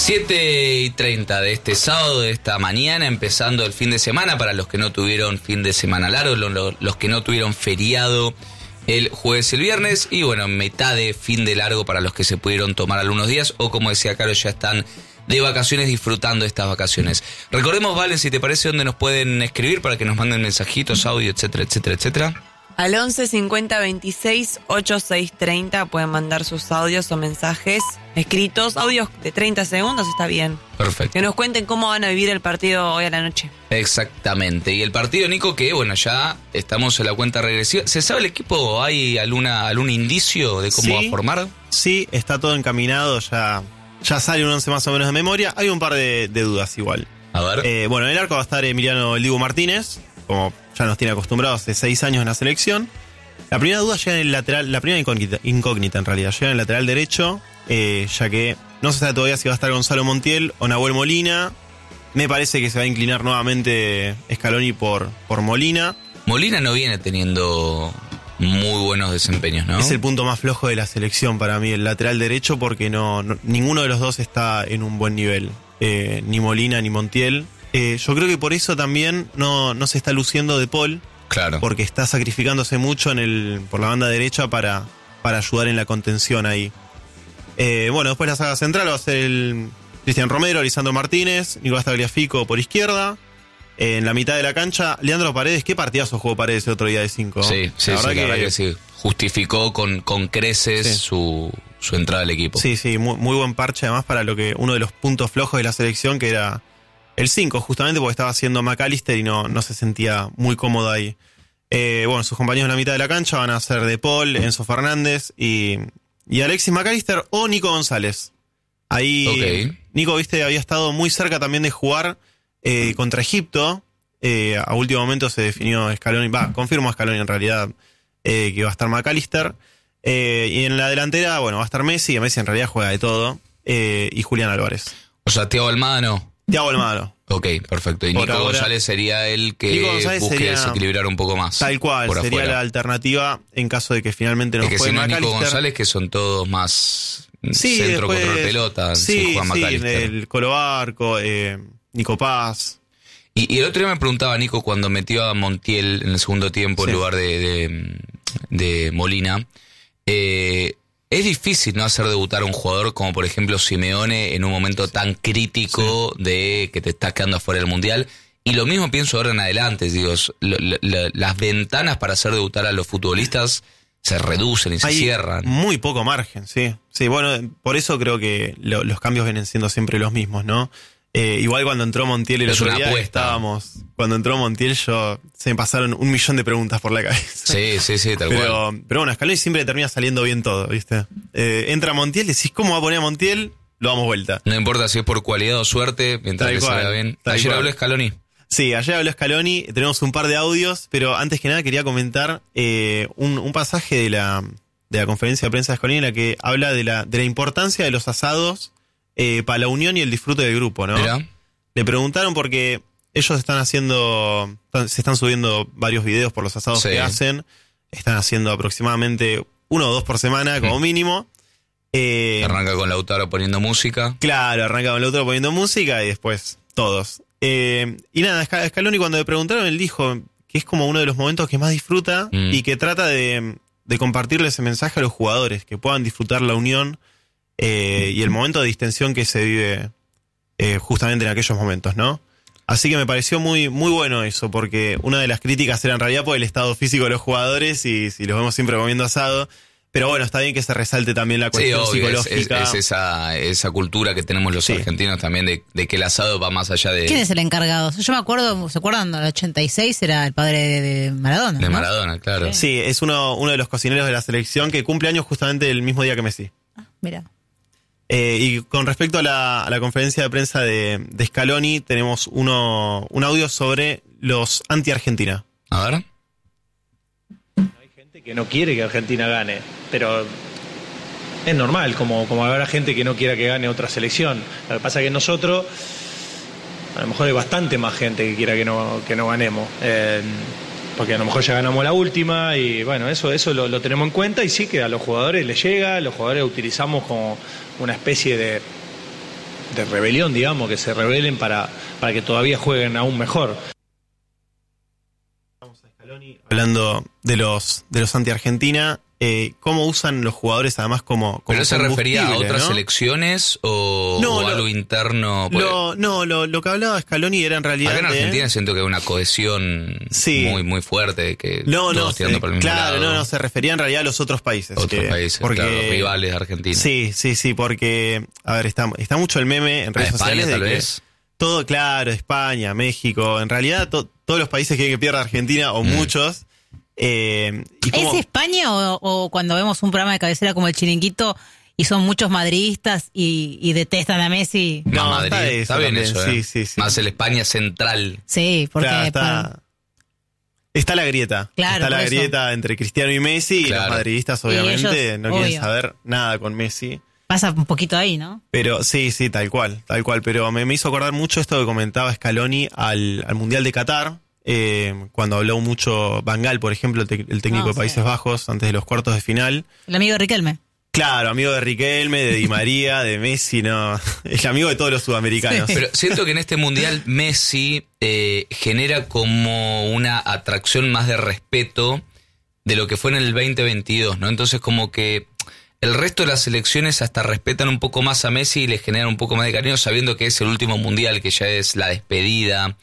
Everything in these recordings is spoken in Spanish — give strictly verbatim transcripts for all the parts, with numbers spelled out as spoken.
siete y treinta de este sábado, de esta mañana, empezando el fin de semana para los que no tuvieron fin de semana largo, los, los que no tuvieron feriado el jueves y el viernes, y bueno, mitad de fin de largo para los que se pudieron tomar algunos días, o como decía Caro, ya están de vacaciones disfrutando de estas vacaciones. Recordemos, Valen, si te parece, dónde nos pueden escribir para que nos manden mensajitos, audio, etcétera, etcétera, etcétera. Al once cincuenta veintiséis ochenta y seis treinta pueden mandar sus audios o mensajes escritos, audios de treinta segundos, está bien. Perfecto. Que nos cuenten cómo van a vivir el partido hoy a la noche. Exactamente. Y el partido, Nico, que bueno, ya estamos en la cuenta regresiva. ¿Se sabe el equipo? ¿Hay alguna, algún indicio de cómo sí, va a formar? Sí, está todo encaminado, ya, ya sale un once más o menos de memoria. Hay un par de, de dudas igual. A ver. Eh, bueno, en el arco va a estar Emiliano El Dibu Martínez, como ya nos tiene acostumbrados hace seis años en la selección. La primera duda llega en el lateral, la primera incógnita, incógnita en realidad, llega en el lateral derecho, eh, ya que no se sabe todavía si va a estar Gonzalo Montiel o Nahuel Molina. Me parece que se va a inclinar nuevamente Scaloni por, por Molina. Molina no viene teniendo muy buenos desempeños, ¿no? Es el punto más flojo de la selección para mí, el lateral derecho, porque no, no ninguno de los dos está en un buen nivel, eh, ni Molina ni Montiel. Eh, yo creo que por eso también no, no se está luciendo De Paul. Claro. Porque está sacrificándose mucho en el, por la banda derecha para, para ayudar en la contención ahí. Eh, bueno, después la saga central va a ser el Cristian Romero, Lisandro Martínez, Nicolás Tagliafico por izquierda. Eh, en la mitad de la cancha, Leandro Paredes. ¿Qué partidazo jugó Paredes el otro día de cinco? Sí, sí, la, sí, verdad, sí, que... la verdad que sí. Justificó con, con creces sí. su, su entrada al equipo. Sí, sí, muy, muy buen parche además para lo que uno de los puntos flojos de la selección, que era el cinco, justamente porque estaba haciendo McAllister y no, no se sentía muy cómodo ahí. Eh, bueno, sus compañeros en la mitad de la cancha van a ser De Paul, Enzo Fernández y, y Alexis McAllister o Nico González. Ahí okay. Nico, viste, había estado muy cerca también de jugar eh, contra Egipto. Eh, a último momento se definió Scaloni, va, confirmó Scaloni en realidad eh, que va a estar McAllister. Eh, y en la delantera, bueno, va a estar Messi, que Messi en realidad juega de todo, eh, y Julián Álvarez. O sea, Thiago Almada no. Thiago Almada. Ok, perfecto. Y por Nico ahora, González sería el que busque sería, desequilibrar un poco más. Tal cual, sería afuera la alternativa en caso de que finalmente no juegue juegue si no McAllister. Nico González, que son todos más sí, centro después, control pelota, sí, si juega sí, McAllister. El Colo Barco, eh, Nico Paz. Y, y el otro día me preguntaba Nico cuando metió a Montiel en el segundo tiempo sí. en lugar de, de, de Molina. Eh... Es difícil no hacer debutar a un jugador como por ejemplo Simeone en un momento tan crítico sí. de que te estás quedando afuera del Mundial. Y lo mismo pienso ahora en adelante, digo, lo, lo, lo, las ventanas para hacer debutar a los futbolistas se reducen y se Hay cierran. Muy poco margen, sí. Sí, bueno, por eso creo que lo, los cambios vienen siendo siempre los mismos, ¿no? Eh, igual cuando entró Montiel el es otro una día apuesta. estábamos, cuando entró Montiel yo se me pasaron un millón de preguntas por la cabeza. Sí, sí, sí, tal pero, cual. Pero bueno, Scaloni siempre termina saliendo bien todo, ¿viste? Eh, entra Montiel, decís ¿cómo va a poner a Montiel? Lo damos vuelta. No importa si es por cualidad o suerte, mientras que salga bien. Ayer cual. habló Scaloni. Sí, ayer habló Scaloni, tenemos un par de audios, pero antes que nada quería comentar eh, un, un pasaje de la, de la conferencia de prensa de Scaloni en la que habla de la, de la importancia de los asados eh, para la unión y el disfrute del grupo, ¿no? Mirá. Le preguntaron porque ellos están haciendo, se están subiendo varios videos por los asados sí. que hacen, están haciendo aproximadamente uno o dos por semana como mínimo. Eh, arranca con Lautaro poniendo música. Claro, arranca con Lautaro poniendo música y después todos. Eh, y nada, Scaloni cuando le preguntaron, él dijo que es como uno de los momentos que más disfruta mm. y que trata de, de compartirle ese mensaje a los jugadores, que puedan disfrutar la unión eh, y el momento de distensión que se vive Eh, justamente en aquellos momentos, ¿no? Así que me pareció muy, muy bueno eso, porque una de las críticas era en realidad por el estado físico de los jugadores y si los vemos siempre comiendo asado. Pero bueno, está bien que se resalte también la cuestión sí, obvio, psicológica. Es, es, es esa, esa cultura que tenemos los sí. argentinos también de, de que el asado va más allá de... ¿Quién es el encargado? Yo me acuerdo, ¿se acuerdan? En el ochenta y seis era el padre de, de Maradona, De ¿no? Maradona, claro. Sí, sí es uno, uno de los cocineros de la selección que cumple años justamente el mismo día que Messi. Ah, mira. Eh, y con respecto a la, a la conferencia de prensa de, de Scaloni, tenemos uno, un audio sobre los anti-Argentina. A ver. Hay gente que no quiere que Argentina gane, pero es normal, como, como habrá gente que no quiera que gane otra selección. Lo que pasa es que nosotros, a lo mejor hay bastante más gente que quiera que no, que no ganemos. Eh, porque a lo mejor ya ganamos la última y bueno, eso eso lo, lo tenemos en cuenta y sí que a los jugadores les llega, los jugadores utilizamos como una especie de, de rebelión, digamos, que se rebelen para, para que todavía jueguen aún mejor. Hablando de los de los anti-Argentina, eh, ¿cómo usan los jugadores además como, como ¿Pero se refería a otras ¿no? selecciones o, no, o lo, algo interno? Lo, no, lo, lo que hablaba Scaloni era en realidad... Acá en de... Argentina siento que hay una cohesión sí. muy muy fuerte, que no, todos no, tirando se, por el mismo claro, lado. no, no, se refería en realidad a los otros países. Otros que, países, porque, claro, rivales de Argentina. Sí, sí, sí, porque, a ver, está, está mucho el meme en redes a España, sociales de tal que vez. todo, claro, España, México, en realidad to, todos los países quieren que pierda Argentina, o mm. muchos. Eh, ¿y cómo? ¿Es España o, o cuando vemos un programa de cabecera como El Chiringuito y son muchos madridistas y, y detestan a Messi? No, No, Madrid, está, eso está bien también, eso, ¿eh? sí, sí, sí. Más el España central. Sí, porque... Claro, está, para- está la grieta. Claro, está la por eso. grieta entre Cristiano y Messi, Claro. y los madridistas Y obviamente ellos, no quieren obvio. saber nada con Messi. Pasa un poquito ahí, ¿no? Pero sí, sí, tal cual, tal cual. Pero me, me hizo acordar mucho esto que comentaba Scaloni al, al Mundial de Qatar, eh, cuando habló mucho Van Gaal, por ejemplo, el, te- el técnico No, de Países sí. Bajos, antes de los cuartos de final. El amigo de Riquelme. Claro, amigo de Riquelme, de Di María, de Messi, no. El amigo de todos los sudamericanos. Pero siento que en este mundial Messi eh, genera como una atracción más de respeto de lo que fue en el veinte veintidós, ¿no? Entonces como que el resto de las selecciones hasta respetan un poco más a Messi y le generan un poco más de cariño sabiendo que es el último mundial, que ya es la despedida.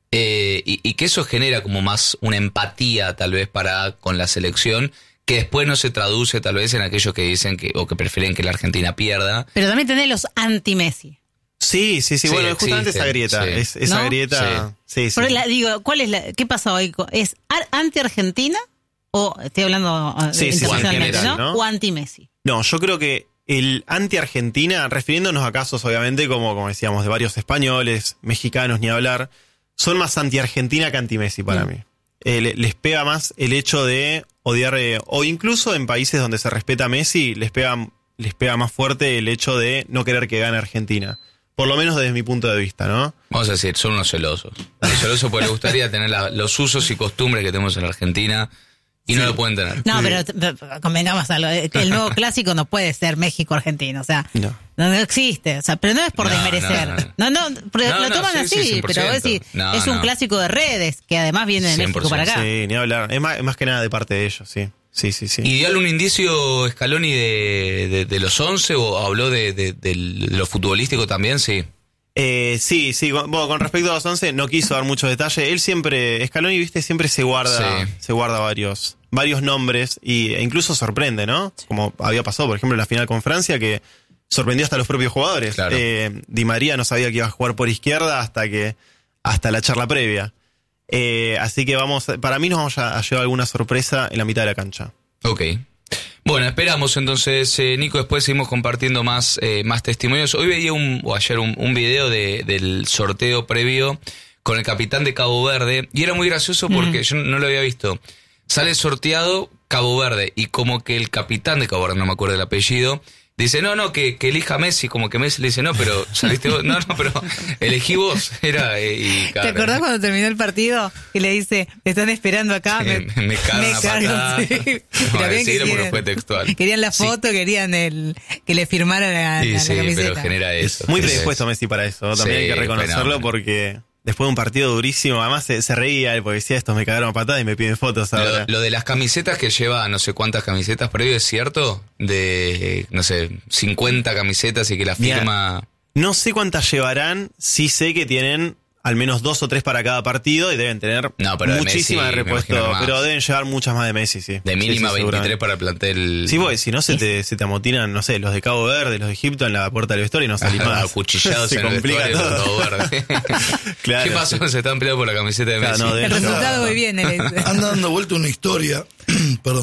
Eh, y, y que eso genera como más una empatía tal vez para con la selección, que después no se traduce tal vez en aquellos que dicen que o que prefieren que la Argentina pierda. Pero también tenés los anti-Messi. Sí, sí, sí, Sí, bueno, es justamente existe, esa grieta. sí. Es, esa ¿No? grieta. Sí, sí. Por la- digo, ¿cuál es la, ¿qué pasa hoy? ¿Es ar- anti-Argentina o estoy hablando eh, Sí, sí, internacionalmente, o en general, ¿no? ¿no? O anti-Messi? No, yo creo que el anti-Argentina, refiriéndonos a casos obviamente como, como decíamos, de varios españoles, mexicanos, ni hablar, son más anti-Argentina que anti-Messi para Mm. mí. Eh, le- les pega más el hecho de odiar, eh, o incluso en países donde se respeta a Messi, les pega, les pega más fuerte el hecho de no querer que gane Argentina. Por lo menos desde mi punto de vista, ¿no? Vamos a decir, son unos celosos. Unos celosos porque les gustaría tener la- los usos y costumbres que tenemos en la Argentina y no lo pueden tener. No, Sí. pero t- p- convengamos algo. eh, que El nuevo clásico no puede ser México-Argentina. O sea, No. no, no existe. O sea, pero no es por No, desmerecer. no, No, no, pero No, lo no, toman sí, así. sí, cien por pero ciento. decir, No, es un no. clásico de redes que además viene de cien por México para ciento, acá. Sí, ni hablar. Es más, es más que nada de parte de ellos, sí. Sí, sí, sí. ¿Y dio algún indicio Scaloni de, de, de los once o habló de, de, de lo futbolístico también? Sí. Eh, sí, sí, con, bueno, con respecto a los once no quiso dar muchos detalles. Él siempre, Scaloni, viste, siempre se guarda, Sí. se guarda varios, varios nombres y, e incluso sorprende, ¿no? Como había pasado, por ejemplo, en la final con Francia, que sorprendió hasta a los propios jugadores. Claro. Eh, Di María no sabía que iba a jugar por izquierda hasta que, hasta la charla previa. Eh, así que vamos, para mí nos vamos a, a llevar alguna sorpresa en la mitad de la cancha. Ok. Bueno, esperamos entonces, eh, Nico, después seguimos compartiendo más, eh, más testimonios. Hoy veía un, o ayer un, un video de, del sorteo previo con el capitán de Cabo Verde y era muy gracioso porque yo no lo había visto. Sale sorteado Cabo Verde y como que el capitán de Cabo Verde, no me acuerdo el apellido, dice, no, no, que, que elija Messi, como que Messi le dice, no, pero saliste vos, no, no, pero elegí vos, era, eh, y ¿Te claro, acordás cuando terminó el partido y le dice, me están esperando acá? Me, me, me cagan a patada. sí. No, Pero bien que decirlo porque quieren- fue textual. Querían la Sí. foto, querían el que le firmaran la, Sí, la- la sí, camiseta. pero genera eso. Muy genera predispuesto eso. Messi para eso, ¿no? También Sí, hay que reconocerlo fenómeno. porque después de un partido durísimo, además se, se reía él porque decía, estos me cagaron a patadas y me piden fotos ahora. Lo, lo de las camisetas que lleva no sé cuántas camisetas previo, ¿es cierto? De, no sé, cincuenta camisetas y que la Mirá, firma... No sé cuántas llevarán, sí sé que tienen al menos dos o tres para cada partido y deben tener No, pero de muchísimas Messi, de me repuesto, imagino que más. pero deben llevar muchas más de Messi, sí. De Sí, mínima sí, veintitrés seguramente. para el plantel... Sí, porque si no se te, se te amotinan, no sé, los de Cabo Verde, los de Egipto en la puerta del vestuario y no salís más. Acuchillados se en el complica vestuario, todo. todo verde. Claro. ¿Qué pasó? Se están peleando por la camiseta de Claro, Messi. no, de- El resultado No. muy bien. él dice. Anda dando vuelta una historia, perdón,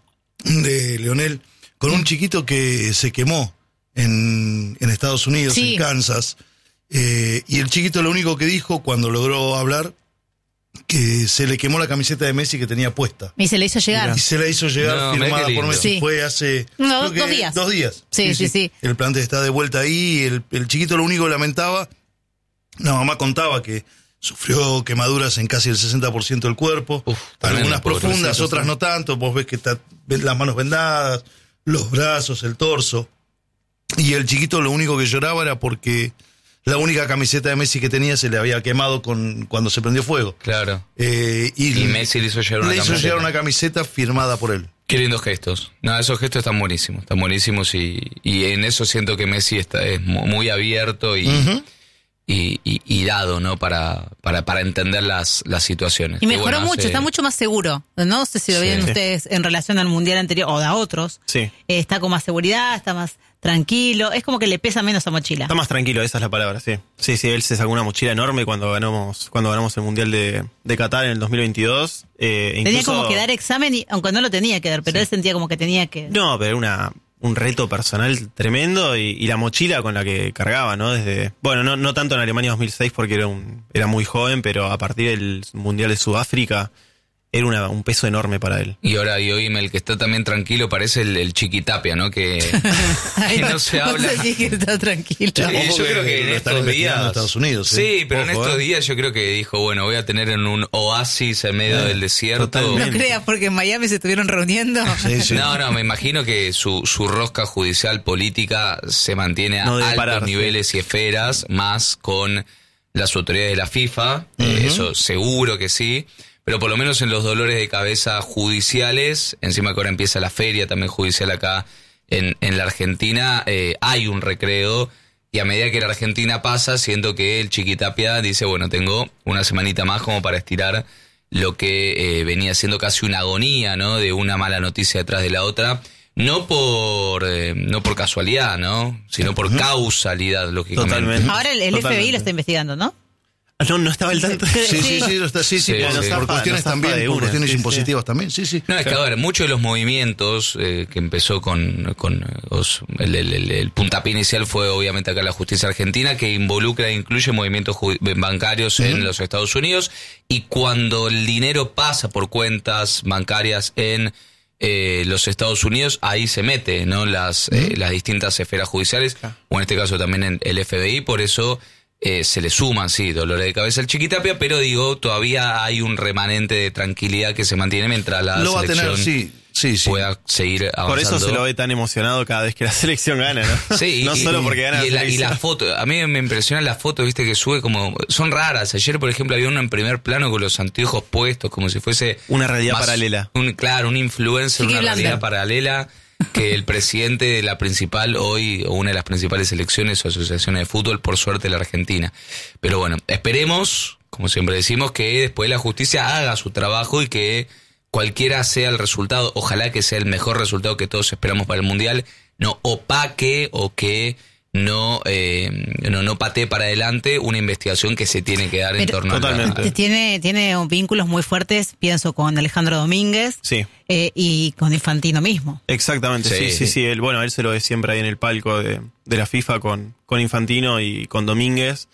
de Leonel, con un chiquito que se quemó en, en Estados Unidos, Sí. en Kansas. Eh, y el chiquito lo único que dijo cuando logró hablar, que se le quemó la camiseta de Messi que tenía puesta. Y se le hizo llegar. Y se la hizo llegar No, mirá firmada qué por lindo. Messi. Sí. Fue hace No, creo que dos días. Dos días. Sí, sí, sí. El plantel está de vuelta ahí. El, el chiquito lo único que lamentaba, la mamá contaba que sufrió quemaduras en casi el sesenta por ciento del cuerpo. Uf, tremendo, algunas pobrecito, profundas, sí. otras no tanto. Vos ves que está ves las manos vendadas, los brazos, el torso. Y el chiquito lo único que lloraba era porque la única camiseta de Messi que tenía se le había quemado con cuando se prendió fuego. Claro. Eh, y, Y Messi le hizo llegar una le hizo camiseta. llegar una camiseta firmada por él. Qué lindos gestos. No, esos gestos están buenísimos, están buenísimos y, y en eso siento que Messi está, es mu- muy abierto y, Ujú. y, y, y dado, ¿no? Para, para, para entender las, las situaciones. Y Que mejoró bueno, mucho, hace- está mucho más seguro. No sé si lo Sí. ven Sí. ustedes en relación al mundial anterior o a otros. Sí. Eh, está con más seguridad, está más tranquilo. Es como que le pesa menos a mochila. Está más tranquilo, esa es la palabra, sí. Sí, sí, él se sacó una mochila enorme cuando ganamos cuando ganamos el Mundial de, de Qatar en el dos mil veintidós. Eh, Tenía incluso- como que dar examen, y, aunque no lo tenía que dar, pero él sentía como que tenía que... No, pero era una, un reto personal tremendo y, y la mochila con la que cargaba, ¿no? Desde, bueno, no, no tanto en Alemania dos mil seis porque era, un, era muy joven, pero a partir del Mundial de Sudáfrica era una, un peso enorme para él. Y ahora, y oíme, el que está también tranquilo parece el, el Chiquitapia, ¿no? Que, Ay, que no se habla. Vos decís que está tranquilo. Sí, Ojo yo que creo que en lo están estos investigando días. en Estados Unidos, Sí, ¿eh? pero en Ojo, estos ¿eh? días yo creo que dijo, bueno, voy a tener en un oasis en medio Eh, del desierto. totalmente. No creas, porque en Miami se estuvieron reuniendo. Sí, sí. No, no, me imagino que su, su rosca judicial política se mantiene a No debe altos pararse. niveles y esferas, más con las autoridades de la FIFA, eh, Ujú. eso seguro que sí, pero por lo menos en los dolores de cabeza judiciales, encima que ahora empieza la feria también judicial acá en, en la Argentina, eh, hay un recreo. Y a medida que la Argentina pasa, siento que el Chiquitapia dice, bueno, tengo una semanita más como para estirar lo que eh, venía siendo casi una agonía, ¿no? De una mala noticia detrás de la otra. No por eh, no por casualidad, ¿no? Sino por causalidad, lógicamente. Totalmente. Ahora el, el F B I Totalmente. lo está investigando, ¿no? No, no estaba al tanto. Sí, sí, Sí. sí, lo está, sí, sí, Sí, por, sí. por Nos zafa- cuestiones nos zafa también, de por una, cuestiones sí, sí. impositivas también, sí, sí. No, es que a ver, muchos de los movimientos eh, que empezó con, con eh, os- el, el- el- el puntapié inicial fue obviamente acá la justicia argentina, que involucra e incluye movimientos ju- bancarios en los Estados Unidos, y cuando el dinero pasa por cuentas bancarias en eh, los Estados Unidos, ahí se mete, ¿no? Las, eh, las distintas esferas judiciales, o en este caso también en el F B I, por eso eh, se le suman, sí, dolores de cabeza al Chiquitapia, pero digo, todavía hay un remanente de tranquilidad que se mantiene mientras la Lo va a selección tener, sí, sí, sí. pueda seguir avanzando. Por eso se lo ve tan emocionado cada vez que la selección gana, ¿no? Sí, no y, solo y- porque gana y la la, y selección. la foto, a mí me impresionan las fotos, viste, que sube como, son raras. Ayer, por ejemplo, había uno en primer plano con los anteojos puestos, como si fuese Una realidad más- paralela. Un, claro, un influencer, Chiqui una Blanda. realidad paralela, que el presidente de la principal hoy, o una de las principales selecciones o asociaciones de fútbol, por suerte la Argentina. Pero bueno, esperemos, como siempre decimos, que después la justicia haga su trabajo y que cualquiera sea el resultado, ojalá que sea el mejor resultado que todos esperamos para el Mundial, no opaque o que no eh, no, no patee para adelante una investigación que se tiene que dar en Pero- torno a la- Totalmente. Tiene, tiene vínculos muy fuertes, pienso, con Alejandro Domínguez Sí, eh, y con Infantino mismo. exactamente. Sí, Sí. sí, sí. Él, bueno, él se lo ve siempre ahí en el palco de, de la FIFA con, con Infantino y con Domínguez.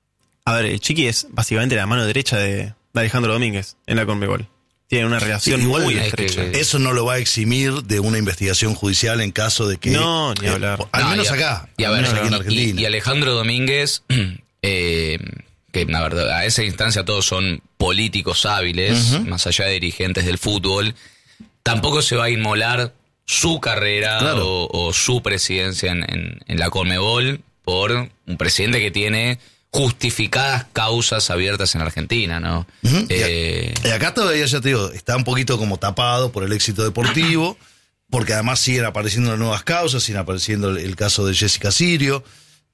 A ver, el Chiqui es básicamente la mano derecha de, de Alejandro Domínguez en la Conmebol. Tienen una relación Sí, igual muy es estrecha. que- Eso no lo va a eximir de una investigación judicial en caso de que... No, ni eh, hablar. al No, menos y a- acá, y a al ver, menos aquí en y- Argentina. Y, Alejandro Domínguez, eh, que la verdad, a esa instancia todos son políticos hábiles, Ujú. más allá de dirigentes del fútbol, tampoco se va a inmolar su carrera Claro. o, o su presidencia en, en- en la Conmebol por un presidente que tiene justificadas causas abiertas en Argentina, ¿no? Ujú. Y a- Eh, Y acá todavía, ya te digo, está un poquito como tapado por el éxito deportivo, porque además siguen apareciendo nuevas causas, siguen apareciendo el, el caso de Jessica Sirio.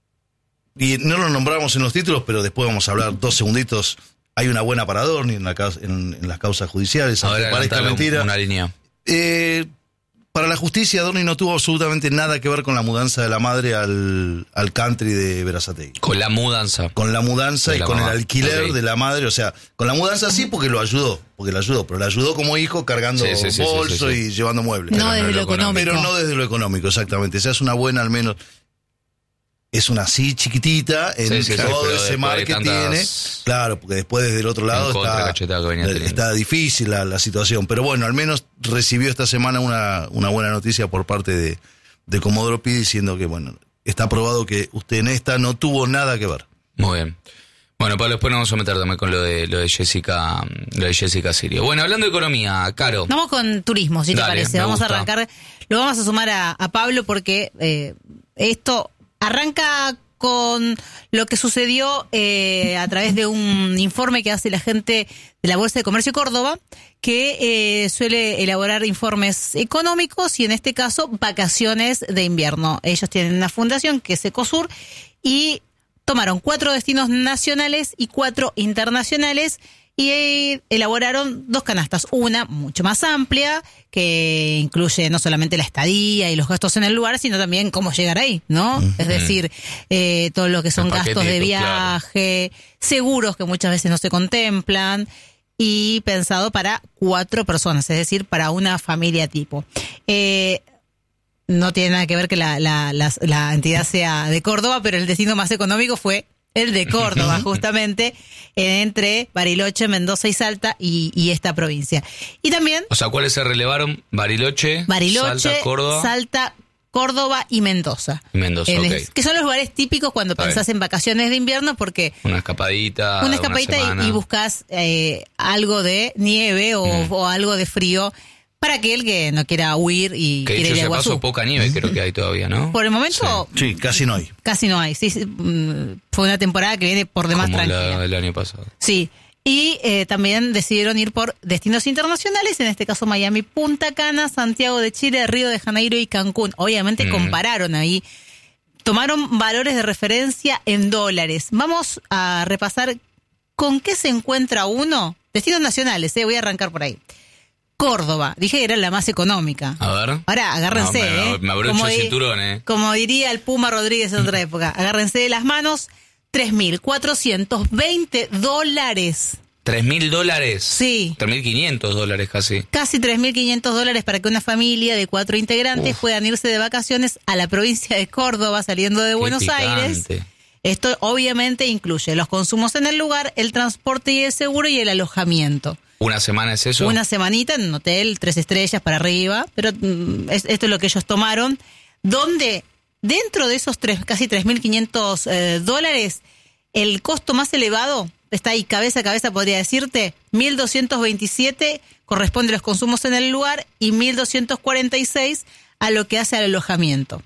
Y no lo nombramos en los títulos, pero después vamos a hablar dos segunditos. Hay una buena para Dorni en, la, caus- en, en las causas judiciales, aunque ahora parezca adelantarle un- mentira. una línea. Eh, para la justicia, Dorni no tuvo absolutamente nada que ver con la mudanza de la madre al, al country de Berazategui. Con la mudanza. Con la mudanza De y la con mamá. el alquiler Ok. de la madre, o sea, con la mudanza sí porque lo ayudó, porque la ayudó, pero la ayudó como hijo cargando Sí, sí, sí, sí, bolso sí, sí. y llevando muebles. No Pero desde no lo lo económico. Pero no desde lo económico, exactamente. Esa es una buena, al menos. Es una así chiquitita en Sí, sí, sí, todo pero ese después mar de que tantas- tiene. Claro, porque después desde el otro lado En contra, está, cachetada que venía teniendo. está difícil la, la situación. Pero bueno, al menos recibió esta semana una, una buena noticia por parte de, de Comodoro Pi diciendo que, bueno, está probado que usted en esta no tuvo nada que ver. Muy bien. Bueno, Pablo, después nos vamos a meter también con lo de lo de Jessica, lo de Jessica Sirio. Bueno, hablando de economía, Caro. Vamos con turismo, si te Dale, parece. me Vamos gusta. a arrancar, lo vamos a sumar a, a Pablo porque eh, esto arranca con lo que sucedió eh, a través de un informe que hace la gente de la Bolsa de Comercio de Córdoba, que eh, suele elaborar informes económicos y en este caso vacaciones de invierno. Ellos tienen una fundación que es Ecosur y tomaron cuatro destinos nacionales y cuatro internacionales y elaboraron dos canastas, una mucho más amplia, que incluye no solamente la estadía y los gastos en el lugar, sino también cómo llegar ahí, ¿no? Uh-huh. Es decir, eh, todo lo que son gastos de viaje, claro. seguros que muchas veces no se contemplan, y pensado para cuatro personas, es decir, para una familia tipo. Eh, no tiene nada que ver que la, la, la, la entidad sea de Córdoba, pero el destino más económico fue el de Córdoba, justamente, entre Bariloche, Mendoza y Salta y, y esta provincia. Y también... O sea, ¿cuáles se relevaron? Bariloche, Bariloche Salta, Córdoba... Salta, Córdoba y Mendoza. Mendoza, el, ok. Que son los lugares típicos cuando Está pensás bien. en vacaciones de invierno, porque... Una escapadita, Una escapadita una y, y buscas eh, algo de nieve o, mm. o algo de frío para aquel que no quiera huir y que quiere ir a Iguazú. Paso, poca nieve creo que hay todavía, ¿no? Por el momento... Sí, sí casi no hay. Casi no hay. Sí, sí, fue una temporada que viene por demás Como tranquila. La, el año pasado. Sí. Y eh, también decidieron ir por destinos internacionales, en este caso Miami, Punta Cana, Santiago de Chile, Río de Janeiro y Cancún. Obviamente mm. compararon ahí, tomaron valores de referencia en dólares. Vamos a repasar con qué se encuentra uno. Destinos nacionales, eh, voy a arrancar por ahí. Córdoba, dije que era la más económica. A ver. Ahora, agárrense, no, me, ¿eh? Me abrocho como el di, cinturón, ¿eh? Como diría el Puma Rodríguez en otra época. Agárrense de las manos. tres mil cuatrocientos veinte dólares. ¿Tres mil dólares? Sí. Tres mil quinientos dólares casi. Casi tres mil quinientos dólares para que una familia de cuatro integrantes Uf. puedan irse de vacaciones a la provincia de Córdoba saliendo de Qué Buenos picante. Aires. Esto obviamente incluye los consumos en el lugar, el transporte y el seguro y el alojamiento. ¿Una semana es eso? Una semanita en un hotel, tres estrellas para arriba, pero mm, es, esto es lo que ellos tomaron, donde dentro de esos tres, casi tres mil quinientos eh, dólares, el costo más elevado, está ahí cabeza a cabeza podría decirte, mil doscientos veintisiete corresponde a los consumos en el lugar y mil doscientos cuarenta y seis a lo que hace al alojamiento.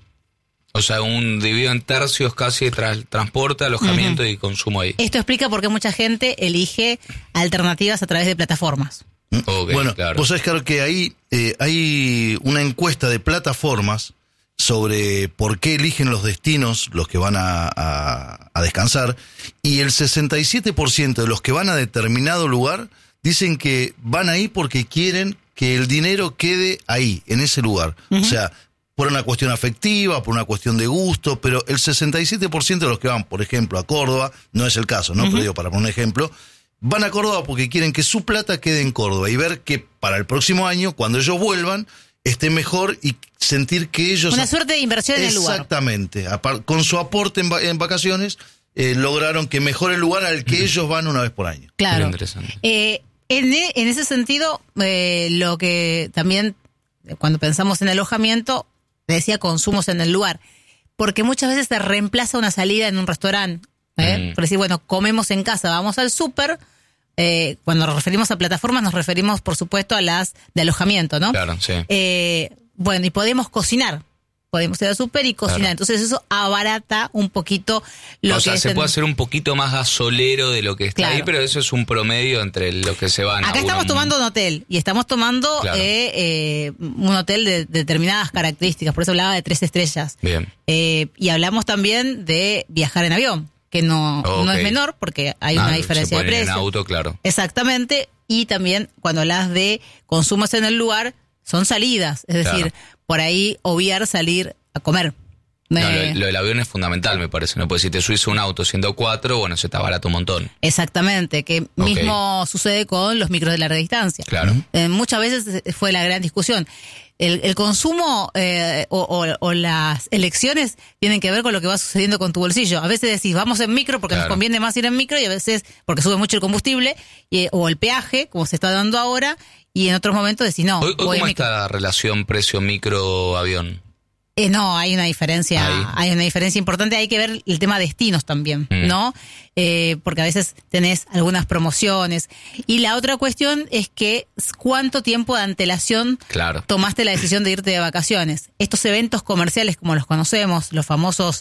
O sea, un dividido en tercios casi tra- transporte, alojamiento uh-huh. y consumo ahí. Esto explica por qué mucha gente elige alternativas a través de plataformas. Okay, bueno, claro. Vos sabés, claro, que ahí eh, hay una encuesta de plataformas sobre por qué eligen los destinos los que van a, a, a descansar, y el sesenta y siete por ciento de los que van a determinado lugar dicen que van ahí porque quieren que el dinero quede ahí, en ese lugar. Uh-huh. O sea, por una cuestión afectiva, por una cuestión de gusto, pero el sesenta y siete por ciento de los que van, por ejemplo, a Córdoba, no es el caso, ¿no? Uh-huh. Pero digo, para poner un ejemplo, van a Córdoba porque quieren que su plata quede en Córdoba y ver que para el próximo año, cuando ellos vuelvan, esté mejor y sentir que ellos... Una suerte de inversión en el lugar. Exactamente. Con su aporte en, va- en vacaciones, eh, lograron que mejore el lugar al que uh-huh. ellos van una vez por año. Claro. Muy interesante. Eh, en, en ese sentido, eh, lo que también, cuando pensamos en alojamiento, decía consumos en el lugar, porque muchas veces se reemplaza una salida en un restaurante, ¿eh? Mm. Por decir, bueno, comemos en casa, vamos al súper, eh, cuando nos referimos a plataformas nos referimos, por supuesto, a las de alojamiento, ¿no? Claro, sí. Eh, bueno, y podemos cocinar, podemos ir al súper y cocinar, claro. Entonces eso abarata un poquito lo o que sea, es se en... puede hacer un poquito más gasolero de lo que está claro. ahí, pero eso es un promedio entre lo que se van. Acá a estamos una... tomando un hotel y estamos tomando claro. eh, eh, un hotel de, de determinadas características, por eso hablaba de tres estrellas. Bien. Eh, y hablamos también de viajar en avión, que no, okay. no es menor porque hay ah, una diferencia de precio. En auto, claro. Exactamente, y también cuando hablas de consumos en el lugar, son salidas, es decir, claro. por ahí obviar salir a comer. No, lo, lo del avión es fundamental, me parece, ¿no? Porque si te subís a un auto siendo cuatro, bueno, se te abarata un montón. Exactamente, que okay. mismo sucede con los micros de larga distancia. Claro. Eh, muchas veces fue la gran discusión. El, el consumo eh, o, o, o las elecciones tienen que ver con lo que va sucediendo con tu bolsillo. A veces decís, vamos en micro porque claro. nos conviene más ir en micro, y a veces porque sube mucho el combustible y, o el peaje, como se está dando ahora, y en otros momentos decís, no. Hoy, hoy voy ¿Cómo en está la relación precio-micro-avión? Eh, no, hay una diferencia, Ahí. hay una diferencia importante. Hay que ver el tema destinos también, mm. ¿no? Eh, porque a veces tenés algunas promociones. Y la otra cuestión es que cuánto tiempo de antelación claro. tomaste la decisión de irte de vacaciones. Estos eventos comerciales, como los conocemos, los famosos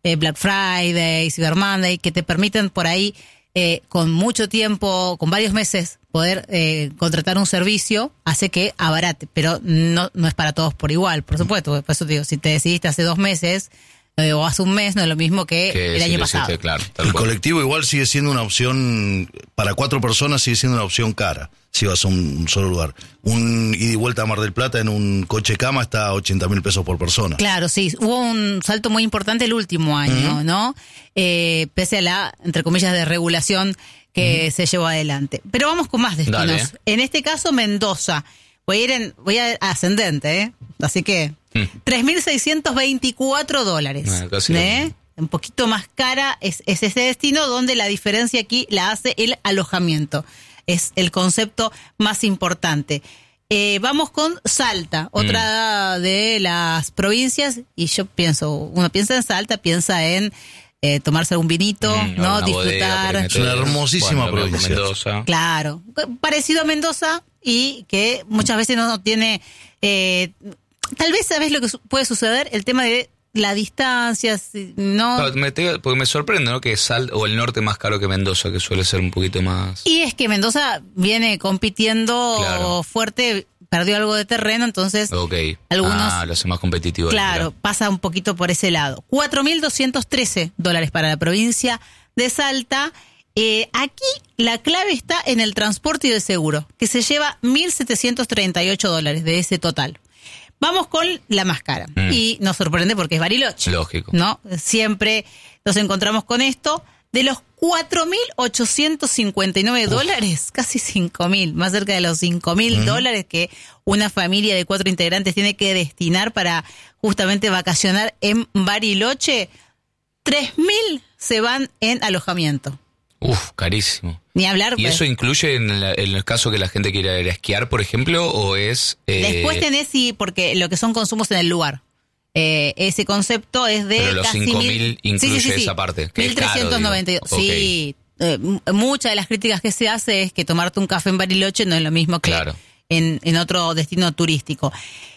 eh, Black Friday, Cyber Monday, que te permiten por ahí, eh, con mucho tiempo, con varios meses, poder eh, contratar un servicio, hace que abarate, pero no, no es para todos por igual, por supuesto. Por eso te digo, si te decidiste hace dos meses eh, o hace un mes, no es lo mismo que, Que el si año lo pasado. hiciste, claro, tal El cual. colectivo igual sigue siendo una opción, para cuatro personas sigue siendo una opción cara, si vas a un, un solo lugar. Un ida y vuelta a Mar del Plata en un coche cama está a ochenta mil pesos por persona. Claro, sí, hubo un salto muy importante el último año, Uh-huh. ¿no? Eh, pese a la, entre comillas, de regulación que uh-huh. se llevó adelante. Pero vamos con más destinos. Dale. En este caso, Mendoza. Voy a ir en, voy a ascendente, ¿eh? Así que, Mm. tres mil seiscientos veinticuatro dólares. Ah, casi lo ¿eh? mismo. Un poquito más cara es, es ese destino, donde la diferencia aquí la hace el alojamiento. Es el concepto más importante. Eh, vamos con Salta, otra mm. de las provincias, y yo pienso, uno piensa en Salta, piensa en eh, tomarse algún vinito, Mm, ¿no? alguna Disfrutar. bodega, Es una hermosísima bueno, provincia. Mendoza. Claro, parecido a Mendoza, y que muchas veces no, no tiene, eh, tal vez sabes lo que su- puede suceder, el tema de la distancia, si- ¿no? Claro, me te- porque me sorprende, ¿no? Que Sal o el norte más caro que Mendoza, que suele ser un poquito más. Y es que Mendoza viene compitiendo Claro. fuerte, perdió algo de terreno, entonces Ok. algunos- Ah, lo hace más competitivo. claro, Mira. pasa un poquito por ese lado. cuatro mil doscientos trece dólares para la provincia de Salta. Eh, aquí la clave está en el transporte y el seguro, que se lleva mil setecientos treinta y ocho dólares de ese total. Vamos con la más cara. Mm. Y nos sorprende porque es Bariloche. Lógico. ¿No? Siempre nos encontramos con esto. De los cuatro mil ochocientos cincuenta y nueve dólares, casi cinco mil, más cerca de los cinco mil dólares que una familia de cuatro integrantes tiene que destinar para justamente vacacionar en Bariloche, tres mil se van en alojamiento. Uf, carísimo. Ni hablar. ¿Y pues. eso incluye en, la- en el caso que la gente quiera ir a esquiar, por ejemplo, o es... eh, Después tenés, sí, porque lo que son consumos en el lugar. Eh, ese concepto es de Pero los casi cinco mil- mil incluye esa parte, que es mil trescientos noventa y dos. caro, digo. Sí, eh, m- muchas de las críticas que se hace es que tomarte un café en Bariloche no es lo mismo que Claro. en, en otro destino turístico.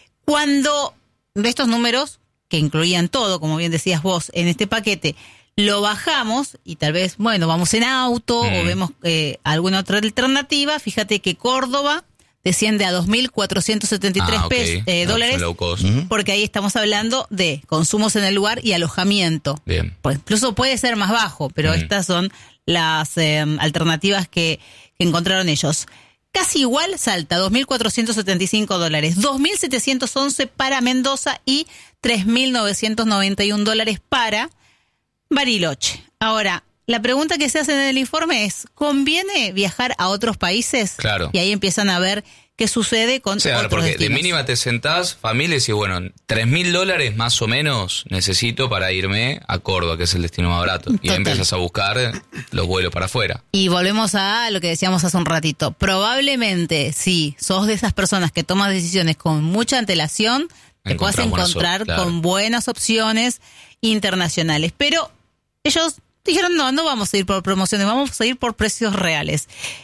Cuando de estos números, que incluían todo, como bien decías vos, en este paquete, lo bajamos y tal vez, bueno, vamos en auto Mm. o vemos eh, alguna otra alternativa, fíjate que Córdoba desciende a dos mil cuatrocientos setenta y tres Ah, ok. pesos, eh, No, dólares, son low cost. Ujú. porque ahí estamos hablando de consumos en el lugar y alojamiento. Bien. Pues incluso puede ser más bajo, pero Mm. estas son las eh, alternativas que, que encontraron ellos. Casi igual Salta, dos mil cuatrocientos setenta y cinco dólares, dos mil setecientos once para Mendoza y tres mil novecientos noventa y uno dólares para Bariloche. Ahora, la pregunta que se hace en el informe es, ¿conviene viajar a otros países? Claro. Y ahí empiezan a ver qué sucede con O sea, a ver, otros porque de destinos. mínima te sentás, familia, y decís, bueno, tres mil dólares más o menos necesito para irme a Córdoba, que es el destino más barato. Y Total. ahí empiezas a buscar los vuelos para afuera. Y volvemos a lo que decíamos hace un ratito. Probablemente, si sos de esas personas que tomas decisiones con mucha antelación, te puedas Encontrás buenas encontrar op- claro. con buenas opciones internacionales. Pero ellos dijeron, no, no vamos a ir por promociones, vamos a ir por precios reales.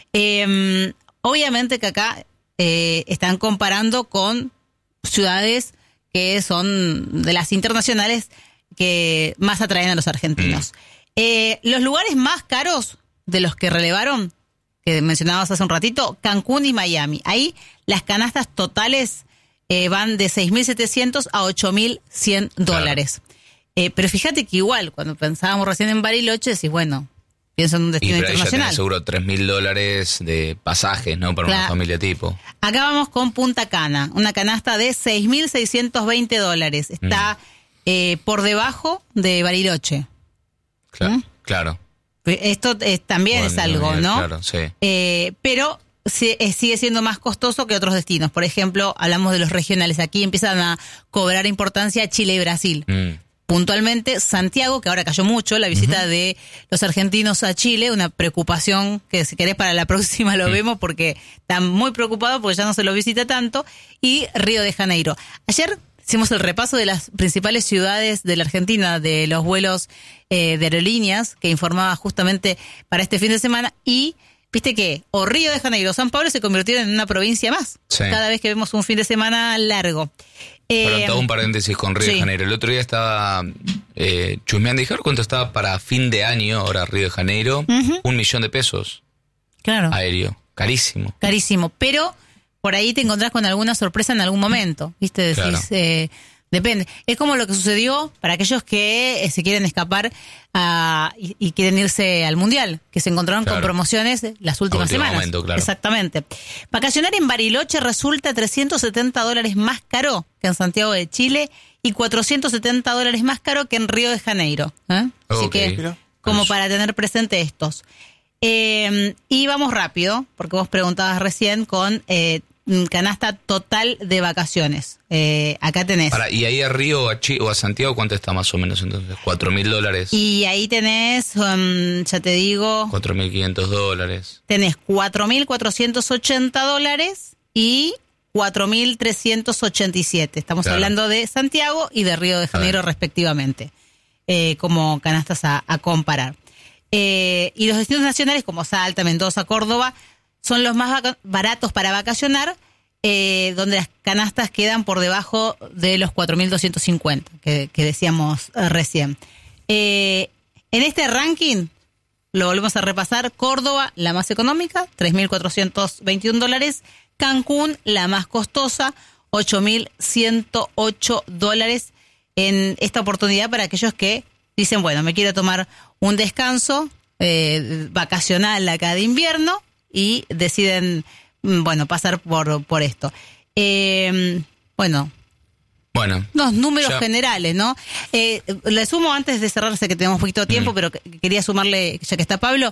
Eh, obviamente que acá eh, están comparando con ciudades que son de las internacionales que más atraen a los argentinos. Eh, los lugares más caros de los que relevaron, que mencionabas hace un ratito, Cancún y Miami. Ahí las canastas totales eh, van de seis mil setecientos a ocho mil cien dólares. Eh, pero fíjate que igual, cuando pensábamos recién en Bariloche, decís, bueno, pienso en un Y destino pero ahí ya internacional. tenés seguro tres mil dólares de pasajes, ¿no? Para una Claro. familia tipo. Acá vamos con Punta Cana, una canasta de seis mil seiscientos veinte dólares. Está eh, por debajo de Bariloche. Claro. ¿Mm? Claro. Esto eh, también Bueno, es algo, bien, ¿no? Claro, sí. Eh, pero sí, eh, sigue siendo más costoso que otros destinos. Por ejemplo, hablamos de los regionales. Aquí empiezan a cobrar importancia Chile y Brasil. Mm. Puntualmente Santiago, que ahora cayó mucho, la visita uh-huh. de los argentinos a Chile, una preocupación que si querés para la próxima lo uh-huh. vemos porque están muy preocupados porque ya no se lo visita tanto, y Río de Janeiro. Ayer hicimos el repaso de las principales ciudades de la Argentina, de los vuelos eh, de aerolíneas, que informaba justamente para este fin de semana, y viste que o Río de Janeiro o San Pablo se convirtieron en una provincia más, sí. cada vez que vemos un fin de semana largo. Eh, Perdón, te hago un paréntesis con Río sí. de Janeiro. El otro día estaba eh, chusmeando, dijeron cuánto estaba para fin de año, ahora Río de Janeiro, Ujú. un millón de pesos Claro. aéreo, carísimo. Carísimo, pero por ahí te encontrás con alguna sorpresa en algún momento, ¿viste? Decís, Claro. eh, depende. Es como lo que sucedió para aquellos que eh, se quieren escapar ah, y, y quieren irse al Mundial, que se encontraron Claro. con promociones las últimas último semanas. momento, claro. Exactamente. Vacacionar en Bariloche resulta trescientos setenta dólares más caro que en Santiago de Chile y cuatrocientos setenta dólares más caro que en Río de Janeiro. ¿eh? Así Ok. que, Mira. como Eso. para tener presente estos. Eh, y vamos rápido, porque vos preguntabas recién con eh, canasta total de vacaciones. Eh, acá tenés. Para, y ahí a Río o a, Chi- o a Santiago, ¿cuánto está más o menos entonces? Cuatro mil dólares, Y ahí tenés, um, ya te digo, cuatro mil quinientos dólares. tenés cuatro mil cuatrocientos ochenta dólares y cuatro mil trescientos ochenta y siete. Estamos Claro. hablando de Santiago y de Río de Janeiro ver. respectivamente, eh, como canastas a, a comparar. Eh, y los destinos nacionales como Salta, Mendoza, Córdoba son los más vaca- baratos para vacacionar, eh, donde las canastas quedan por debajo de los cuatro mil doscientos cincuenta que, que decíamos eh, recién. Eh, en este ranking, lo volvemos a repasar, Córdoba, la más económica, tres mil cuatrocientos veintiún dólares, Cancún, la más costosa, ocho mil ciento ocho dólares en esta oportunidad para aquellos que dicen, bueno, me quiero tomar un descanso eh, vacacional acá de invierno y deciden, mm, bueno, pasar por, por esto. Eh, bueno, Bueno, unos números Ya. generales, ¿no? Eh, le sumo antes de cerrar, sé que tenemos poquito tiempo, Mm. pero que- quería sumarle, ya que está Pablo.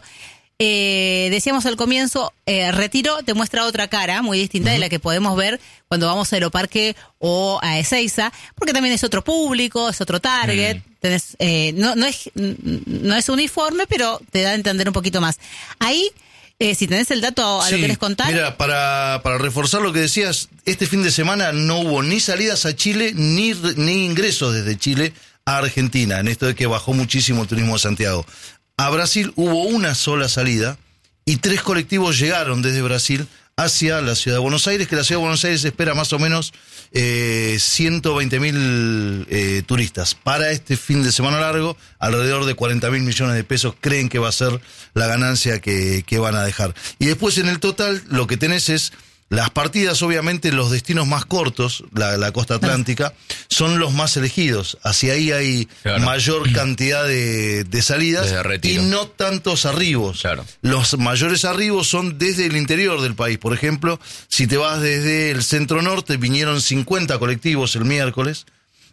Eh, decíamos al comienzo, eh, Retiro te muestra otra cara muy distinta de la que podemos ver cuando vamos a Aeroparque o a Ezeiza, porque también es otro público, es otro target. Mm. Tenés, eh, no, no, es, no es uniforme, pero te da a entender un poquito más. Ahí, eh, si tenés el dato a lo Sí, que les contar. Mira, para, para reforzar lo que decías, este fin de semana no hubo ni salidas a Chile ni, ni ingresos desde Chile a Argentina, en esto de que bajó muchísimo el turismo de Santiago. A Brasil hubo una sola salida y tres colectivos llegaron desde Brasil hacia la ciudad de Buenos Aires, que la ciudad de Buenos Aires espera más o menos eh, ciento veinte mil eh, turistas. Para este fin de semana largo, alrededor de cuarenta mil millones de pesos creen que va a ser la ganancia que, que van a dejar. Y después en el total lo que tenés es las partidas, obviamente los destinos más cortos, la, la costa atlántica, son los más elegidos. Hacia ahí hay Claro. mayor cantidad de, de salidas Desde Retiro. y no tantos arribos. Claro. Los mayores arribos son desde el interior del país. Por ejemplo, si te vas desde el centro norte, vinieron cincuenta colectivos el miércoles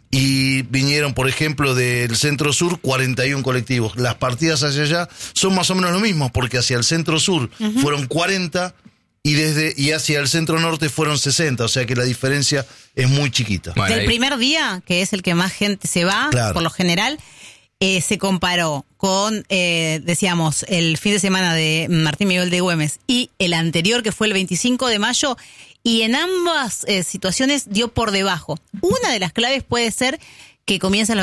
y vinieron, por ejemplo, del centro sur cuarenta y uno colectivos. Las partidas hacia allá son más o menos lo mismo, porque hacia el centro sur fueron cuarenta y desde y hacia el centro norte fueron sesenta, o sea que la diferencia es muy chiquita. Bueno, Del ahí- primer día, que es el que más gente se va, Claro. por lo general, eh, se comparó con, eh, decíamos, el fin de semana de Martín Miguel de Güemes y el anterior, que fue el veinticinco de mayo, y en ambas eh, situaciones dio por debajo. Una de las claves puede ser que comienzan los